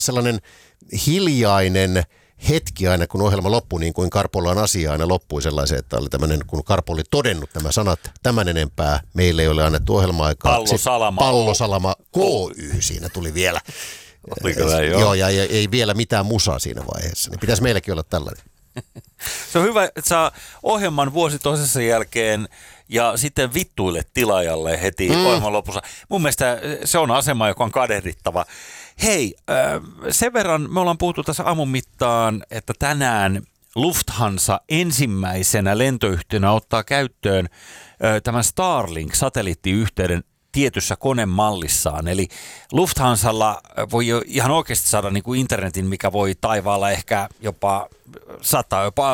sellainen hiljainen hetki aina, kun ohjelma loppui, niin kuin Karpolan asia aina loppui sellaisen, että oli tämmöinen, kun Karpo oli todennut nämä sanat, tämän enempää meille ei ole annettu ohjelma-aikaa. Pallosalama KY siinä tuli vielä. Joo, ja ei vielä mitään musaa siinä vaiheessa. Niin pitäisi meilläkin olla tällainen. Se on hyvä, että saa ohjelman vuosi toisessa jälkeen ja sitten vittuille tilaajalle heti ohjelman lopussa. Mun mielestä se on asema, joka on kadehdittava. Hei, sen verran me ollaan puhuttu tässä aamun mittaan, että tänään Lufthansa ensimmäisenä lentoyhtiönä ottaa käyttöön tämän Starlink-satelliittiyhteyden tietyssä konemallissaan. Eli Lufthansalla voi jo ihan oikeasti saada niin kuin internetin, mikä voi taivaalla ehkä jopa